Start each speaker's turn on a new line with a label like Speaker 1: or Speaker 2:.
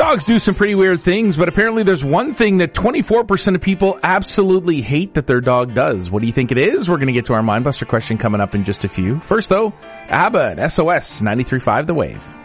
Speaker 1: Dogs do some pretty weird things, but apparently there's one thing that 24% of people absolutely hate that their dog does. What do you think it is? We're going to get to our Mindbuster question coming up in just a few. First, though, ABBA at SOS 93.5 The Wave.